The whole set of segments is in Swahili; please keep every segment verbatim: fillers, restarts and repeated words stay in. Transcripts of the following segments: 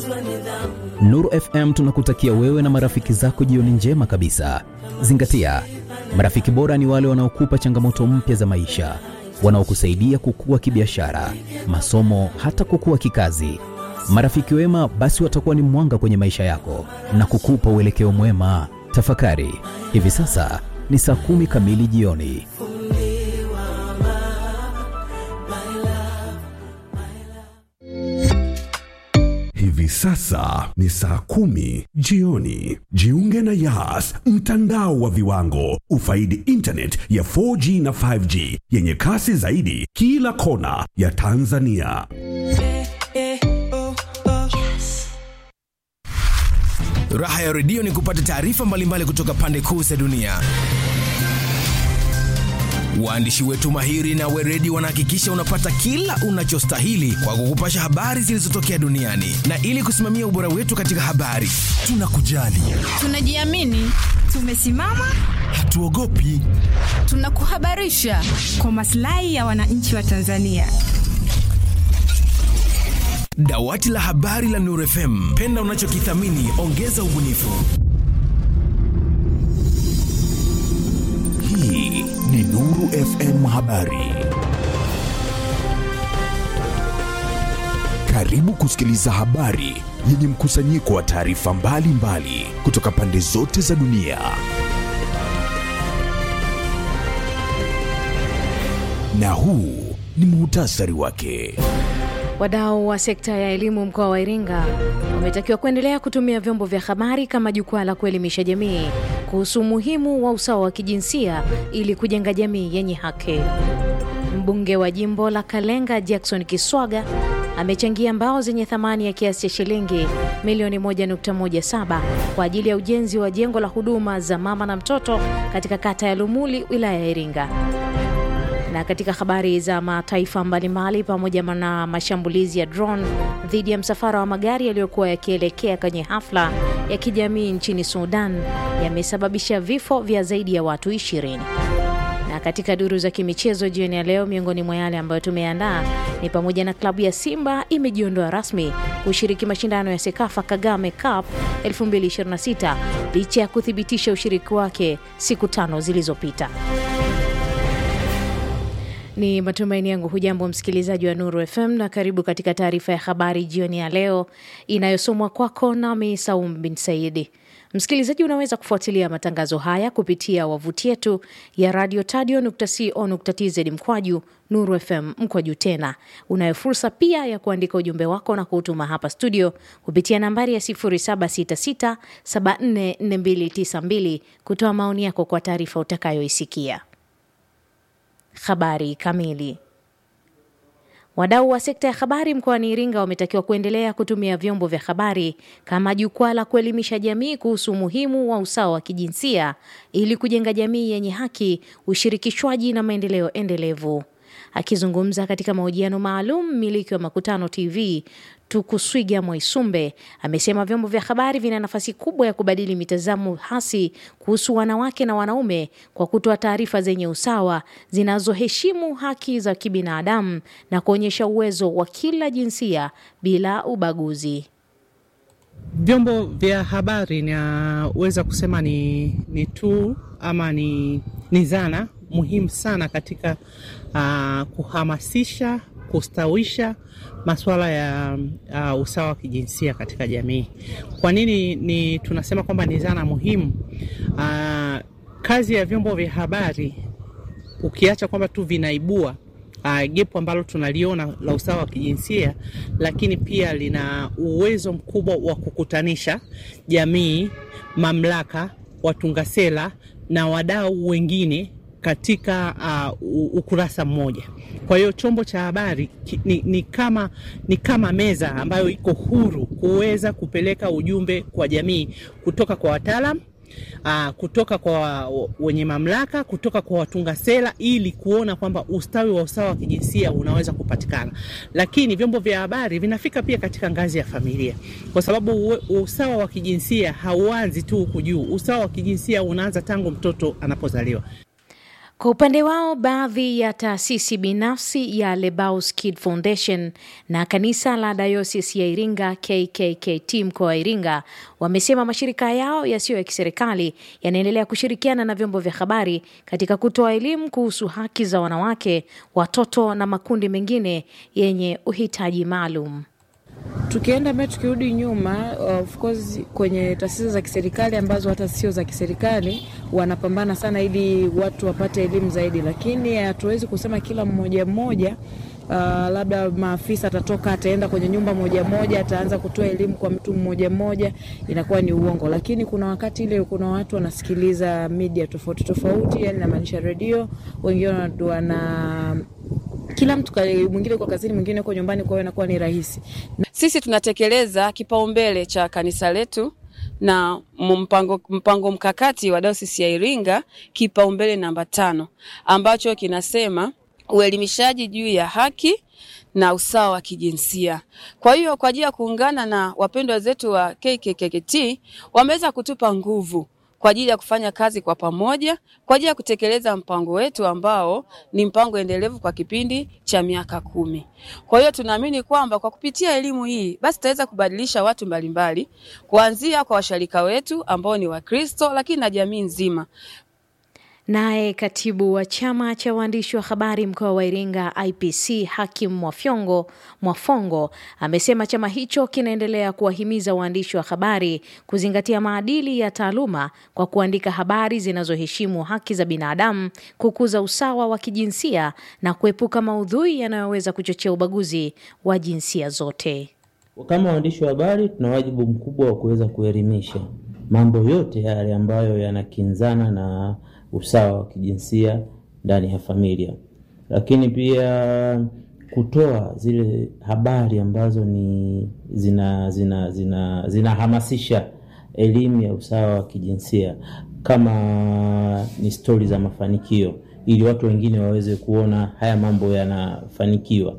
Nuru F M tunakutakia wewe na marafiki zako jioni njema kabisa. Zingatia, marafiki bora ni wale wanaokupa changamoto mpya za maisha, wanaokusaidia kukua kibiashara, masomo, hata kukua kikazi. Marafiki wema basi watakuwa ni mwanga kwenye maisha yako na kukupa uelekeo mwema. Tafakari, hivi sasa ni saa kumi kamili jioni. Hivi sasa ni saa kumi jioni. Jiunge na Yas, mtandao wa viwango. Ufaidi internet ya four G na five G yenye kasi zaidi kila kona ya Tanzania. Raha ya redio ni kupata taarifa mbalimbali kutoka pande kuu za dunia. Waandishi wetu mahiri na weredi wanahakikisha unapata kila unachostahili kwa kukupasha habari zilizotokea duniani. Na ili kusimamia ubora wetu katika habari, tunakujali, tunajiamini, tumesimama, hatuogopi, tunakuhabarisha kwa maslahi ya wananchi wa Tanzania. Dawati la habari la Nuru F M, penda unachokithamini, ongeza ubunifu. Hii ni Nuru F M habari. Karibu kusikiliza habari yenye mkusanyiko wa taarifa mbalimbali kutoka pande zote za dunia. Na huu ni muhtasari wake. Wadau wa sekta ya elimu mkoa wa Iringa wametakiwa kuendelea kutumia vyombo vya habari kama jukwaa la kuelimisha jamii kuhusu umuhimu wa usawa wa kijinsia ili kujenga jamii yenye haki. Mbunge wa jimbo la Kalenga Jackson Kiswaga amechangia mbao zenye thamani ya kiasi cha shilingi milioni moja nukta moja saba kwa ajili ya ujenzi wa jengo la huduma za mama na mtoto katika kata ya Lumuli, wilaya ya Iringa. Na katika habari za mataifa mbalimbali, pamoja na mashambulizi ya drone dhidi ya msafara wa magari yaliyokuwa yakielekea kwenye hafla ya kijamii nchini Sudan yamesababisha vifo vya zaidi ya watu ishirini. Na katika duru za kimichezo jioni ya leo, miongoni mwa yale ambayo tumeandaa ni pamoja na klabu ya Simba imejiondoa rasmi kushiriki mashindano ya Sekafa Kagame Cup elfu mbili ishirini na sita licha ya kuthibitisha ushiriki wake siku tano zilizopita. Ni matumaini yangu hujambo msikilizaji wa Nuru F M na karibu katika taarifa ya habari jioni ya leo inayosomwa kwako nami Saum bin Saidi. Msikilizaji, unaweza kufuatilia matangazo haya kupitia wavuti yetu ya radio tadio nukta co nukta tz mkwaju Nuru F M mkwaju tena. Unayo fursa pia ya kuandika ujumbe wako na kutuma hapa studio kupitia nambari ya sifuri saba sita sita saba nne nne mbili tisa mbili kutoa maoni yako kwa taarifa utakayoisikia. Habari kamili. Wadau wa sekta ya habari mkoani Iringa wametakiwa kuendelea kutumia vyombo vya habari kama jukwaa la kuelimisha jamii kuhusu umuhimu wa usawa wa kijinsia ili kujenga jamii yenye haki, ushirikishwaji na maendeleo endelevu. Akizungumza katika mahojiano maalum, mmiliki wa Makutano T V Tukuswiga Mwaisumbe amesema vyombo vya habari vina nafasi kubwa ya kubadili mitazamo hasi kuhusu wanawake na wanaume kwa kutoa taarifa zenye usawa, zinazoheshimu haki za kibinadamu na kuonyesha uwezo wa kila jinsia bila ubaguzi. Vyombo vya habari naweza kusema ni, ni tool ama ni, ni zana muhimu sana katika uh, kuhamasisha, kustawisha masuala ya uh, usawa wa kijinsia katika jamii. Kwa nini ni tunasema kwamba ni zana muhimu? Uh, kazi ya vyombo vya habari, ukiacha kwamba tu vinaibua uh, gepo ambalo tunaliona la usawa wa kijinsia, lakini pia lina uwezo mkubwa wa kukutanisha jamii, mamlaka, watunga sera na wadau wengine katika uh, ukurasa mmoja. Kwa hiyo chombo cha habari ni, ni kama ni kama meza ambayo iko huru kuweza kupeleka ujumbe kwa jamii kutoka kwa wataalamu, uh, kutoka kwa wenye mamlaka, kutoka kwa watunga sera, ili kuona kwamba ustawi wa usawa wa kijinsia unaweza kupatikana. Lakini vyombo vya habari vinafika pia katika ngazi ya familia, kwa sababu usawa wa kijinsia hauanzi tu huku juu. Usawa wa kijinsia unaanza tangu mtoto anapozaliwa. Kwa upande wao, baadhi ya taasisi binafsi ya Lebaus Kid Foundation na kanisa la Diocese ya Iringa K K K T mkoa wa Iringa wamesema mashirika yao yasiyo ya kiserikali yanaendelea kushirikiana na vyombo vya habari katika kutoa elimu kuhusu haki za wanawake, watoto na makundi mengine yenye uhitaji maalum. Tukienda mbele tukirudi nyuma, of course kwenye taasisi za kiserikali ambazo hata sio za kiserikali wanapambana sana ili watu wapate elimu zaidi, lakini hatuwezi kusema kila mmoja mmoja. Uh, labda maafisa atatoka ataenda kwenye nyumba moja moja ataanza kutoa elimu kwa mtu mmoja mmoja, inakuwa ni uongo. Lakini kuna wakati ile kuna watu wanasikiliza media tofauti tofauti, yani namaanisha radio, wengine wana kila mtu mwingine kwa kazini, mwingine kwa nyumbani, kwa hiyo inakuwa ni rahisi. Sisi tunatekeleza kipaumbele cha kanisa letu na mpango, mpango mkakati wa Diocese ya Iringa kipaumbele namba tano ambacho kinasema uelimishaji juu ya haki na usawa wa kijinsia. Kwa hiyo kwa ajili ya kuungana na wapendwa zetu wa K K K T wameweza kutupa nguvu kwa ajili ya kufanya kazi kwa pamoja kwa ajili ya kutekeleza mpango wetu ambao ni mpango endelevu kwa kipindi cha miaka kumi. Kwa hiyo tunaamini kwamba kwa kupitia elimu hii basi tutaweza kubadilisha watu mbalimbali, kuanzia kwa washirika wetu ambao ni Wakristo lakini na jamii nzima. Naye katibu wa chama cha waandishi wa habari mkoa wa Iringa I P C Hakim Mwafyongo Mwafongo amesema chama hicho kinaendelea kuwahimiza waandishi wa habari kuzingatia maadili ya taaluma kwa kuandika habari zinazoheshimu haki za binadamu, kukuza usawa wa kijinsia na kuepuka maudhui yanayoweza kuchochea ubaguzi wa jinsia zote. Kama waandishi wa habari tuna wajibu mkubwa wa kuweza kuelimisha mambo yote yale ambayo yanakinzana na usawa wa kijinsia ndani ya familia, lakini pia kutoa zile habari ambazo ni zina zina zina zinahamasisha elimu ya usawa wa kijinsia, kama ni stori za mafanikio, ili watu wengine waweze kuona haya mambo yanafanikiwa.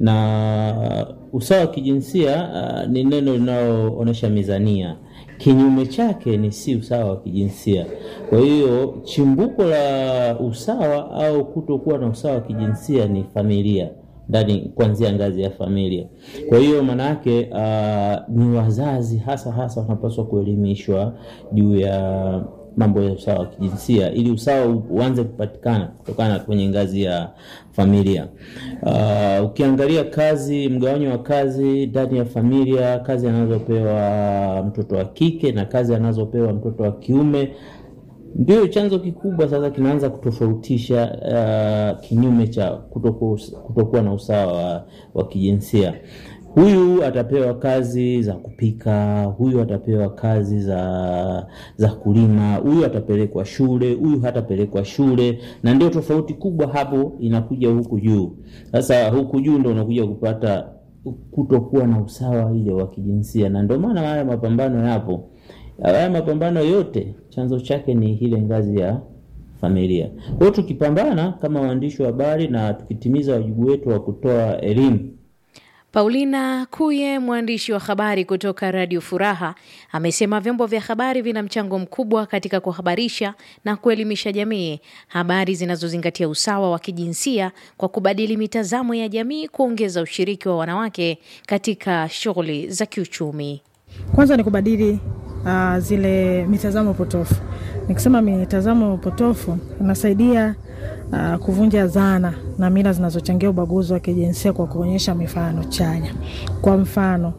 Na usawa wa kijinsia uh, ni neno linaloonyesha mizania. Kinyume chake ni si usawa wa kijinsia. Kwa hiyo chimbuko la usawa au kutokuwa na usawa wa kijinsia ni familia, ndani kuanzia ngazi ya familia. Kwa hiyo maana yake uh, ni wazazi hasa hasa wanapaswa kuelimishwa juu ya mambo ya usawa wa kijinsia ili usawa uanze kupatikana kutokana kwenye ngazi ya familia. Uh, ukiangalia kazi, mgawanyo wa kazi ndani ya familia, kazi anazopewa mtoto wa kike na kazi anazopewa mtoto wa kiume, ndio chanzo kikubwa sasa kinaanza kutofautisha uh, kinyume cha kutokuwa, kutokuwa na usawa wa, wa kijinsia. Huyu atapewa kazi za kupika, huyu atapewa kazi za za kulima, huyu atapelekwa shule, huyu hatapelekwa shule, na ndio tofauti kubwa hapo inakuja huku juu. Sasa huku juu ndio unakuja kupata kutokuwa na usawa ile wa kijinsia, na ndio maana haya mapambano yapo. Haya mapambano yote chanzo chake ni ile ngazi ya familia. Kwa hiyo tukipambana kama waandishi wa habari na tukitimiza wajibu wetu wa kutoa elimu. Paulina Kuye, mwandishi wa habari kutoka Radio Furaha, amesema vyombo vya habari vina mchango mkubwa katika kuhabarisha na kuelimisha jamii habari zinazozingatia usawa wa kijinsia kwa kubadili mitazamo ya jamii, kuongeza ushiriki wa wanawake katika shughuli za kiuchumi. Kwanza ni kubadili uh, zile mitazamo potofu. Nikisema mitazamo potofu inasaidia uh, kuvunja dhana na mila zinazochangia ubaguzi wa kijinsia kwa kuonyesha mifano chanya. Kwa mfano,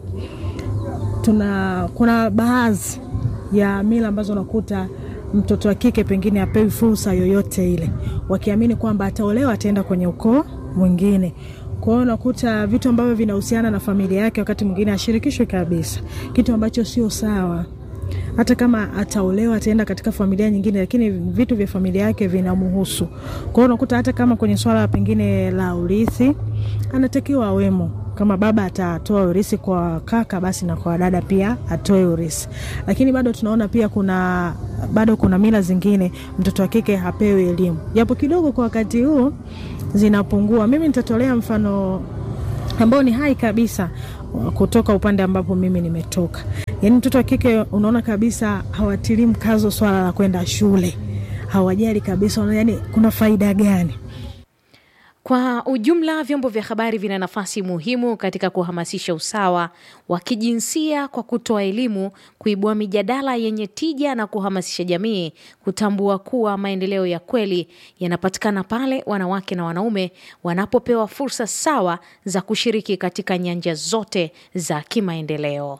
tuna kuna baadhi ya mila ambazo unakuta mtoto wa kike pengine apewi fursa yoyote ile, wakiamini kwamba ataolewa ataenda kwenye ukoo mwingine. Kwa hiyo unakuta vitu ambavyo vinahusiana na familia yake wakati mwingine ashirikishwe kabisa, kitu ambacho sio sawa. Hata kama ataolewa ataenda katika familia nyingine, lakini vitu vya familia yake vinamhusu. Kwa hiyo unakuta hata kama kwenye swala pengine la urithi anatakiwa awemo. Kama baba atatoa urithi kwa kaka, basi na kwa dada pia atoe urithi. Lakini bado tunaona pia kuna bado kuna mila zingine mtoto wa kike hapewi elimu. Japo kidogo kwa wakati huu zinapungua. Mimi nitatolea mfano ambao ni hai kabisa kutoka upande ambapo mimi nimetoka. Yaani mtoto wa kike unaona kabisa hawatilii mkazo swala la kwenda shule. hawajali kabisa, yani kuna faida gani? Kwa ujumla, vyombo vya habari vina nafasi muhimu katika kuhamasisha usawa wa kijinsia kwa kutoa elimu, kuibua mijadala yenye tija na kuhamasisha jamii kutambua kuwa maendeleo ya kweli yanapatikana pale wanawake na wanaume wanapopewa fursa sawa za kushiriki katika nyanja zote za kimaendeleo.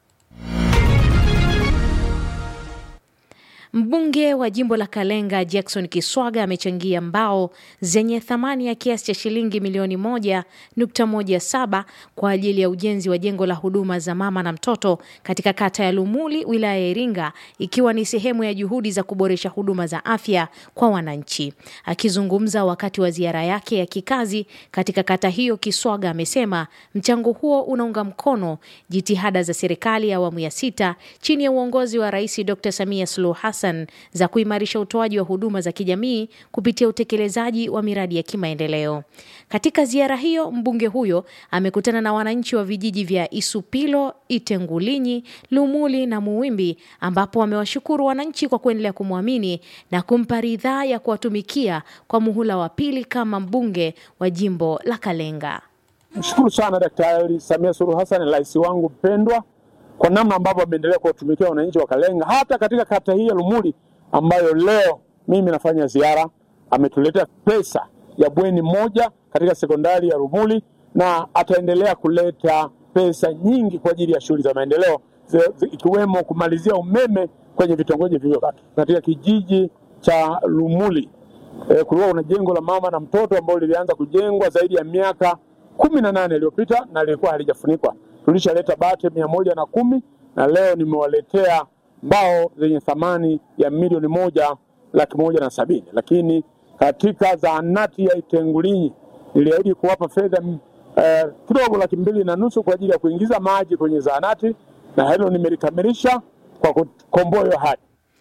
Mbunge wa jimbo la Kalenga Jackson Kiswaga amechangia mbao zenye thamani ya kiasi cha shilingi milioni moja nukta moja saba kwa ajili ya ujenzi wa jengo la huduma za mama na mtoto katika kata ya Lumuli, wilaya ya Iringa, ikiwa ni sehemu ya juhudi za kuboresha huduma za afya kwa wananchi. Akizungumza wakati wa ziara yake ya kikazi katika kata hiyo, Kiswaga amesema mchango huo unaunga mkono jitihada za serikali ya awamu ya sita chini ya uongozi wa Rais Doctor Samia Suluhu Hassan za kuimarisha utoaji wa huduma za kijamii kupitia utekelezaji wa miradi ya kimaendeleo. Katika ziara hiyo, mbunge huyo amekutana na wananchi wa vijiji vya Isupilo, Itengulinyi, Lumuli na Muwimbi, ambapo amewashukuru wananchi kwa kuendelea kumwamini na kumpa ridhaa ya kuwatumikia kwa muhula wa pili kama mbunge wa jimbo la Kalenga. Mshukuru sana Daktari Samia Suluhu Hassan, rais wangu mpendwa, kwa namna ambavyo ameendelea kuwatumikia wananchi wa Kalenga, hata katika kata hii ya Lumuli ambayo leo mimi nafanya ziara. Ametuletea pesa ya bweni moja katika sekondari ya Lumuli, na ataendelea kuleta pesa nyingi kwa ajili ya shughuli za maendeleo, ikiwemo kumalizia umeme kwenye vitongoji vilivyobaki. Katika kijiji cha Lumuli e, kulikuwa kuna jengo la mama na mtoto ambalo lilianza kujengwa zaidi ya miaka kumi na nane iliyopita na lilikuwa halijafunikwa. Tulishaleta bati mia moja na kumi na leo nimewaletea mbao zenye thamani ya milioni moja laki moja na sabini. Lakini katika zahanati ya Itengulinyi niliahidi kuwapa fedha eh, kidogo laki mbili na nusu kwa ajili ya kuingiza maji kwenye zahanati, na hilo nimelikamilisha kwa kukomboa hiyo hadi.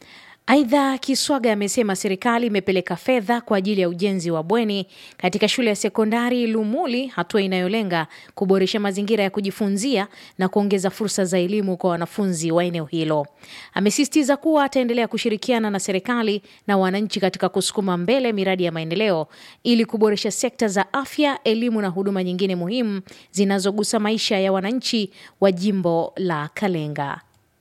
Aidha, Kiswaga amesema serikali imepeleka fedha kwa ajili ya ujenzi wa bweni katika shule ya sekondari Lumuli, hatua inayolenga kuboresha mazingira ya kujifunzia na kuongeza fursa za elimu kwa wanafunzi wa eneo hilo. Amesisitiza kuwa ataendelea kushirikiana na serikali na wananchi katika kusukuma mbele miradi ya maendeleo ili kuboresha sekta za afya, elimu na huduma nyingine muhimu zinazogusa maisha ya wananchi wa jimbo la Kalenga.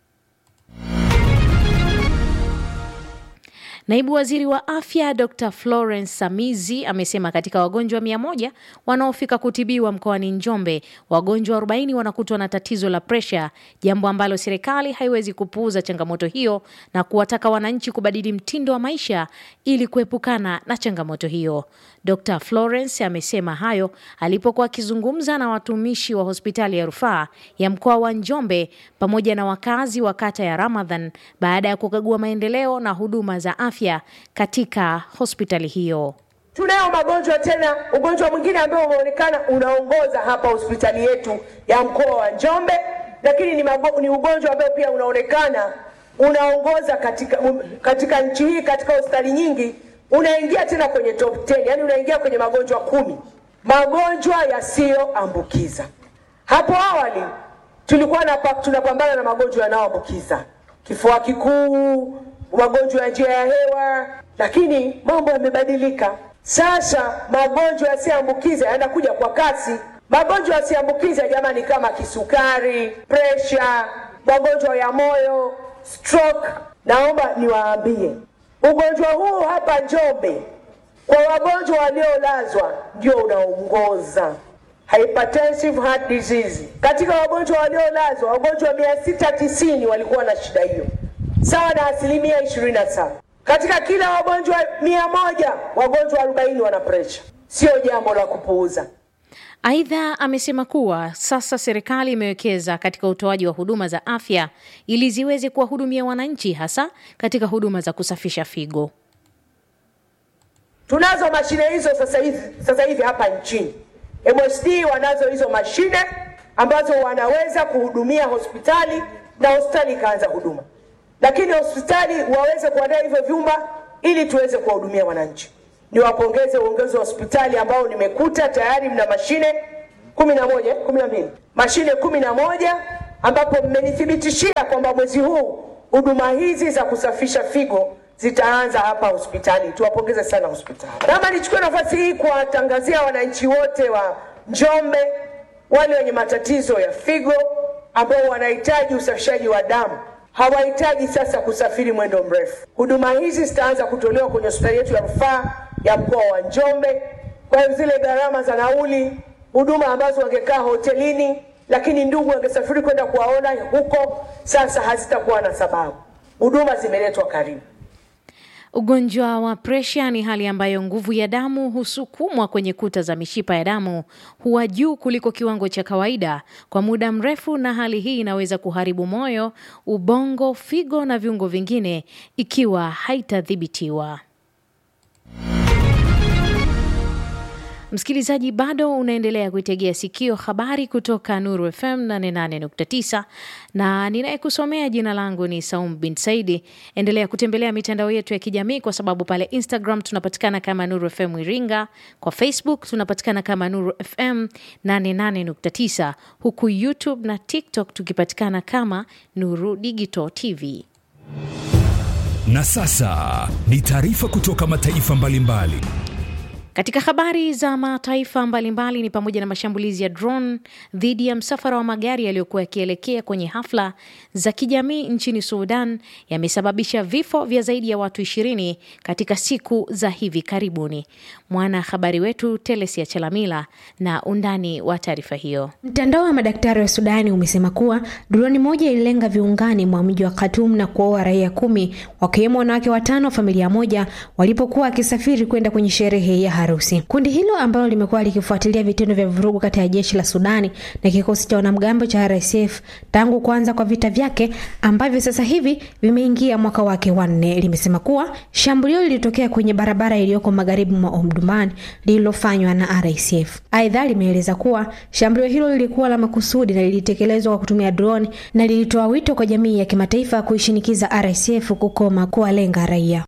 Naibu Waziri wa Afya Doctor Florence Samizi amesema katika wagonjwa mia moja wanaofika kutibiwa mkoani Njombe, wagonjwa arobaini wanakutwa na tatizo la presha, jambo ambalo serikali haiwezi kupuuza changamoto hiyo na kuwataka wananchi kubadili mtindo wa maisha ili kuepukana na changamoto hiyo. Doctor Florence amesema hayo alipokuwa akizungumza na watumishi wa hospitali ya rufaa ya mkoa wa Njombe pamoja na wakazi wa kata ya Ramadhan baada ya kukagua maendeleo na huduma za afya katika hospitali hiyo. Tunayo magonjwa tena, ugonjwa mwingine ambao umeonekana unaongoza hapa hospitali yetu ya mkoa wa Njombe, lakini ni, mago, ni ugonjwa ambao pia unaonekana unaongoza katika katika nchi hii, katika hospitali nyingi unaingia tena kwenye top ten, yani unaingia kwenye magonjwa kumi, magonjwa yasiyoambukiza. Hapo awali tulikuwa na tunapambana na magonjwa yanayoambukiza, kifua kikuu, magonjwa ya njia ya hewa, lakini mambo yamebadilika. Sasa magonjwa yasiyoambukiza yanakuja kwa kasi. Magonjwa yasiyoambukiza jamani, kama kisukari, pressure, magonjwa ya moyo, stroke. Naomba niwaambie, ugonjwa huu hapa Njombe kwa wagonjwa waliolazwa ndio unaongoza. Hypertensive heart disease. Katika wagonjwa waliolazwa, wagonjwa mia sita tisini walikuwa na shida hiyo, sawa na asilimia ishirini na saba. Katika kila wagonjwa mia moja, wagonjwa arobaini wana pressure. Sio jambo la kupuuza. Aidha, amesema kuwa sasa serikali imewekeza katika utoaji wa huduma za afya ili ziweze kuwahudumia wananchi, hasa katika huduma za kusafisha figo. Tunazo mashine hizo sasa hivi sasa hivi hapa nchini. M S D wanazo hizo mashine ambazo wanaweza kuhudumia hospitali na hospitali ikaanza huduma. Lakini hospitali waweze kuandaa hivyo vyumba ili tuweze kuwahudumia wananchi. Niwapongeze uongozi wa hospitali ambao nimekuta tayari mna mashine kumi na moja, kumi na mbili. Mashine kumi na moja ambapo mmenithibitishia kwamba mwezi huu huduma hizi za kusafisha figo zitaanza hapa hospitali. Tuwapongeze sana hospitali. Kama nichukue nafasi hii kuwatangazia wananchi wote wa Njombe, wale wenye matatizo ya figo ambao wanahitaji usafishaji wa damu, hawahitaji sasa kusafiri mwendo mrefu. Huduma hizi zitaanza kutolewa kwenye hospitali yetu ya rufaa ya mkoa wa Njombe. Kwa hiyo zile gharama za nauli, huduma ambazo wangekaa hotelini lakini ndugu wangesafiri kwenda kuwaona huko, sasa hazitakuwa na sababu. Huduma zimeletwa karibu. Ugonjwa wa presha ni hali ambayo nguvu ya damu husukumwa kwenye kuta za mishipa ya damu huwa juu kuliko kiwango cha kawaida kwa muda mrefu, na hali hii inaweza kuharibu moyo, ubongo, figo na viungo vingine ikiwa haitadhibitiwa. Msikilizaji, bado unaendelea kuitegea sikio habari kutoka Nuru F M nane nane nukta tisa na ninayekusomea jina langu ni Saum bin Saidi. Endelea kutembelea mitandao yetu ya kijamii kwa sababu pale Instagram tunapatikana kama Nuru F M Iringa, kwa Facebook tunapatikana kama Nuru F M nane nane nukta tisa, huku YouTube na TikTok tukipatikana kama Nuru Digital T V. Na sasa ni taarifa kutoka mataifa mbalimbali. Katika habari za mataifa mbalimbali ni pamoja na mashambulizi ya drone dhidi ya msafara wa magari yaliyokuwa yakielekea kwenye hafla za kijamii nchini Sudan yamesababisha vifo vya zaidi ya watu ishirini katika siku za hivi karibuni. Mwana habari wetu Telesia Chalamila na undani wa taarifa hiyo. Mtandao wa madaktari wa Sudani umesema kuwa droni moja ililenga viungani mwa mji wa Khartoum na kuua raia kumi, wakiwemo wanawake watano wa familia moja walipokuwa wakisafiri kwenda kwenye sherehe ya harusi. Kundi hilo ambalo limekuwa likifuatilia vitendo vya vurugu kati ya jeshi la Sudani na kikosi cha wanamgambo cha R S F tangu kuanza kwa vita vyake ambavyo sasa hivi vimeingia mwaka wake wa nne, limesema kuwa shambulio lilitokea kwenye barabara iliyoko magharibi mwa Omdurman lililofanywa na R S F. Aidha, limeeleza kuwa shambulio hilo lilikuwa la makusudi na lilitekelezwa kwa kutumia drone na lilitoa wito kwa jamii ya kimataifa kuishinikiza R S F kukoma kuwalenga raia.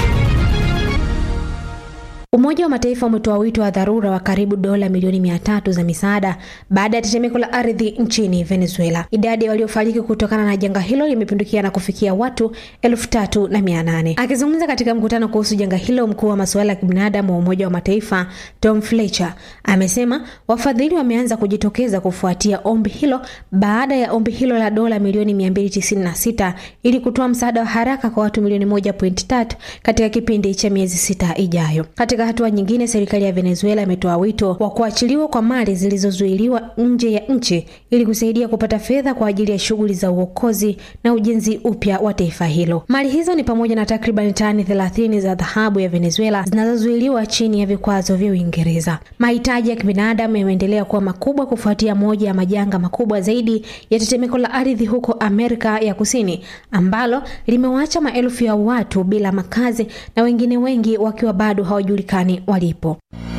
Umoja wa Mataifa umetoa wito wa dharura wa karibu dola milioni mia tatu za misaada baada ya tetemeko la ardhi nchini Venezuela. Idadi ya waliofariki kutokana na janga hilo imepindukia na kufikia watu elfu tatu na mia nane. Akizungumza katika mkutano kuhusu janga hilo, mkuu wa masuala ya kibinadamu wa Umoja wa Mataifa Tom Fletcher amesema wafadhili wameanza kujitokeza kufuatia ombi hilo baada ya ombi hilo la dola milioni mia mbili tisini na sita ili kutoa msaada wa haraka kwa watu milioni moja nukta tatu katika kipindi cha miezi sita ijayo. Katika hatua nyingine, serikali ya Venezuela imetoa wito wa kuachiliwa kwa mali zilizozuiliwa nje ya nchi ili kusaidia kupata fedha kwa ajili ya shughuli za uokozi na ujenzi upya wa taifa hilo. Mali hizo ni pamoja na takriban tani thelathini za dhahabu ya Venezuela zinazozuiliwa chini ya vikwazo vya Uingereza. Mahitaji ya kibinadamu yameendelea kuwa makubwa kufuatia moja ya majanga makubwa zaidi ya tetemeko la ardhi huko Amerika ya Kusini ambalo limewaacha maelfu ya watu bila makazi na wengine wengi wakiwa bado hawajulikani walipo.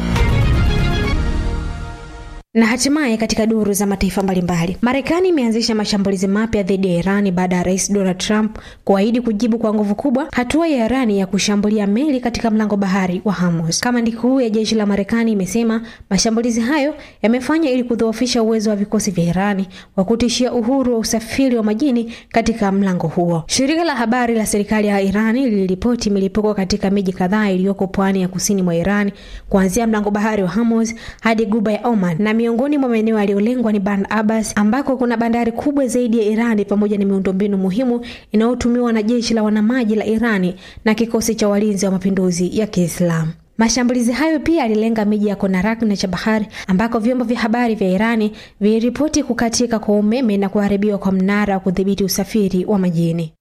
Na hatimaye katika duru za mataifa mbalimbali, Marekani imeanzisha mashambulizi mapya dhidi ya Iran baada ya Rais Donald Trump kuahidi kujibu kwa nguvu kubwa hatua ya Iran ya kushambulia meli katika mlango bahari wa Hormuz. Kamandi kuu ya jeshi la Marekani imesema mashambulizi hayo yamefanya ili kudhoofisha uwezo wa vikosi vya Iran wa kutishia uhuru wa usafiri wa majini katika mlango huo. Shirika la habari la serikali ya Iran liliripoti milipuko katika miji kadhaa iliyoko pwani ya kusini mwa Iran, kuanzia mlango bahari wa Hormuz hadi Ghuba ya Oman, na miongoni mwa maeneo yaliyolengwa ni Bandar Abbas ambako kuna bandari kubwa zaidi ya Irani pamoja na miundombinu muhimu inayotumiwa na jeshi la wanamaji la Irani na kikosi cha walinzi wa mapinduzi ya Kiislamu. Mashambulizi hayo pia yalilenga miji ya Konarak na Chabahar ambako vyombo vya habari vya Irani viliripoti kukatika kwa umeme na kuharibiwa kwa mnara wa kudhibiti usafiri wa majini.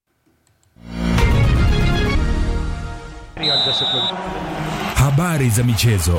Habari za michezo.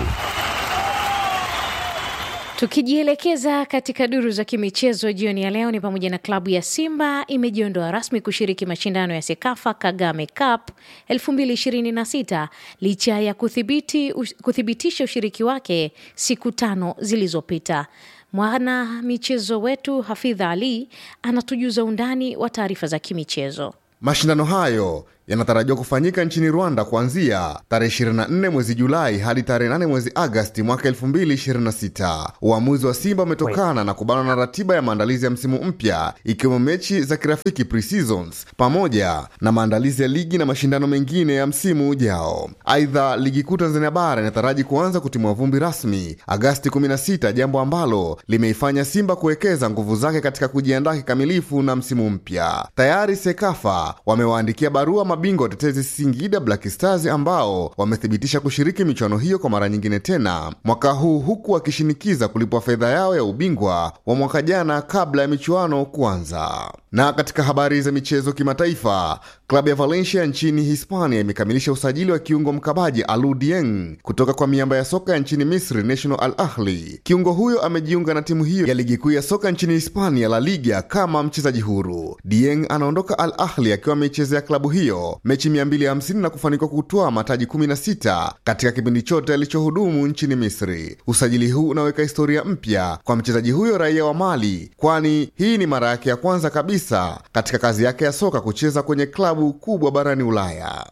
Tukijielekeza katika duru za kimichezo jioni ya leo, ni pamoja na klabu ya Simba imejiondoa rasmi kushiriki mashindano ya Sekafa Kagame Cup elfu mbili ishirini na sita licha ya kuthibiti, kuthibitisha ushiriki wake siku tano zilizopita. Mwana michezo wetu Hafidha Ali anatujuza undani wa taarifa za kimichezo. Mashindano hayo yanatarajiwa kufanyika nchini Rwanda kuanzia tarehe ishirini na nne mwezi Julai hadi tarehe nane mwezi Agosti mwaka elfu mbili ishirini na sita. Uamuzi wa Simba umetokana na kubanwa na ratiba ya maandalizi ya msimu mpya, ikiwemo mechi za kirafiki pre-seasons pamoja na maandalizi ya ligi na mashindano mengine ya msimu ujao. Aidha, ligi kuu Tanzania bara inataraji kuanza kutimua vumbi rasmi Agosti kumi na sita, jambo ambalo limeifanya Simba kuwekeza nguvu zake katika kujiandaa kikamilifu na msimu mpya. Tayari Sekafa wamewaandikia barua mabingwa tetezi Singida Black Stars ambao wamethibitisha kushiriki michuano hiyo kwa mara nyingine tena mwaka huu, huku wakishinikiza kulipwa fedha yao ya ubingwa wa mwaka jana kabla ya michuano kuanza. Na katika habari za michezo kimataifa, klabu ya Valencia nchini Hispania imekamilisha usajili wa kiungo mkabaji Alou Dieng kutoka kwa miamba ya soka ya nchini Misri National Al Ahly. Kiungo huyo amejiunga na timu hiyo ya ligi kuu ya soka nchini Hispania La Liga kama mchezaji huru. Dieng anaondoka Al Ahly akiwa ameichezea klabu hiyo mechi mia mbili hamsini na kufanikiwa kutwaa mataji kumi na sita katika kipindi chote alichohudumu nchini Misri. Usajili huu unaweka historia mpya kwa mchezaji huyo raia wa Mali, kwani hii ni mara yake ya kwanza kabisa katika kazi yake ya soka kucheza kwenye klabu kubwa barani Ulaya.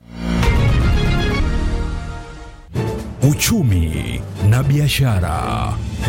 Uchumi na biashara.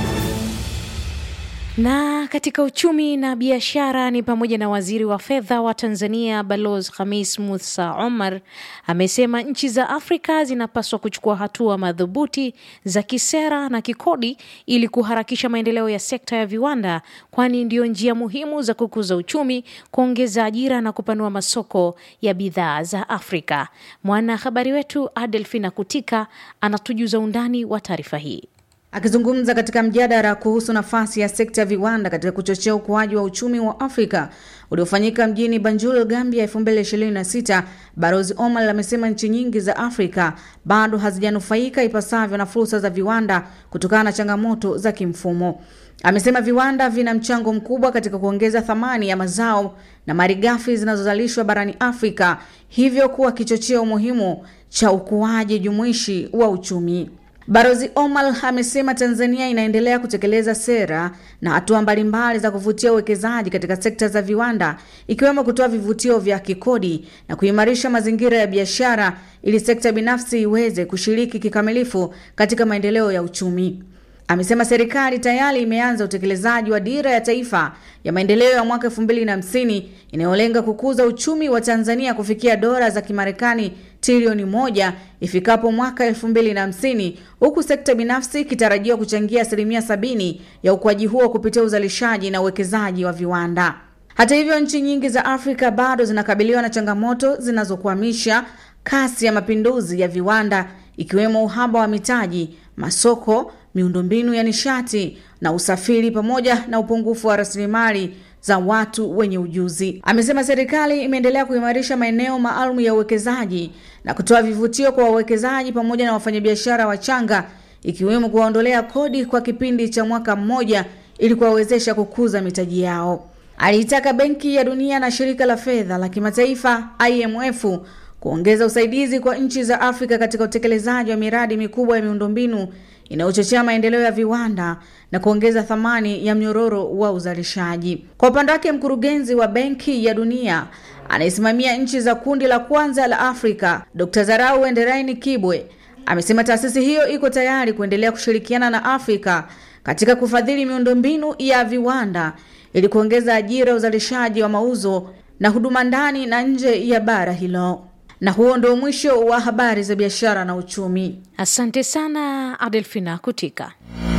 Na katika uchumi na biashara ni pamoja na waziri wa fedha wa Tanzania Balozi Khamis Musa Omar amesema nchi za Afrika zinapaswa kuchukua hatua madhubuti za kisera na kikodi ili kuharakisha maendeleo ya sekta ya viwanda, kwani ndio njia muhimu za kukuza uchumi, kuongeza ajira na kupanua masoko ya bidhaa za Afrika. Mwanahabari wetu Adelfina Kutika anatujuza undani wa taarifa hii. Akizungumza katika mjadala kuhusu nafasi ya sekta ya viwanda katika kuchochea ukuaji wa uchumi wa Afrika uliofanyika mjini Banjul, Gambia elfu mbili ishirini na sita, Balozi Omar amesema nchi nyingi za Afrika bado hazijanufaika ipasavyo na fursa za viwanda kutokana na changamoto za kimfumo. Amesema viwanda vina mchango mkubwa katika kuongeza thamani ya mazao na malighafi zinazozalishwa barani Afrika, hivyo kuwa kichocheo umuhimu cha ukuaji jumuishi wa uchumi. Balozi Omar amesema Tanzania inaendelea kutekeleza sera na hatua mbalimbali za kuvutia uwekezaji katika sekta za viwanda, ikiwemo kutoa vivutio vya kikodi na kuimarisha mazingira ya biashara ili sekta binafsi iweze kushiriki kikamilifu katika maendeleo ya uchumi. Amesema serikali tayari imeanza utekelezaji wa dira ya taifa ya maendeleo ya mwaka elfu mbili na hamsini inayolenga kukuza uchumi wa Tanzania kufikia dola za Kimarekani trilioni moja ifikapo mwaka elfu mbili na hamsini, huku sekta binafsi ikitarajiwa kuchangia asilimia sabini ya ukuaji huo kupitia uzalishaji na uwekezaji wa viwanda. Hata hivyo, nchi nyingi za Afrika bado zinakabiliwa na changamoto zinazokwamisha kasi ya mapinduzi ya viwanda, ikiwemo uhaba wa mitaji, masoko, miundombinu ya nishati na usafiri, pamoja na upungufu wa rasilimali za watu wenye ujuzi. Amesema serikali imeendelea kuimarisha maeneo maalum ya uwekezaji na kutoa vivutio kwa wawekezaji pamoja na wafanyabiashara wachanga, ikiwemo kuwaondolea kodi kwa kipindi cha mwaka mmoja ili kuwawezesha kukuza mitaji yao. Aliitaka Benki ya Dunia na Shirika la Fedha la Kimataifa I M F kuongeza usaidizi kwa nchi za Afrika katika utekelezaji wa miradi mikubwa ya miundombinu inayochochea maendeleo ya viwanda na kuongeza thamani ya mnyororo wa uzalishaji. Kwa upande wake, mkurugenzi wa Benki ya Dunia anayesimamia nchi za kundi la kwanza la Afrika, Doctor Zarau Enderaini Kibwe, amesema taasisi hiyo iko tayari kuendelea kushirikiana na Afrika katika kufadhili miundombinu ya viwanda ili kuongeza ajira, uzalishaji wa mauzo na huduma ndani na nje ya bara hilo. Na huo ndio mwisho wa habari za biashara na uchumi. Asante sana Adelfina Kutika.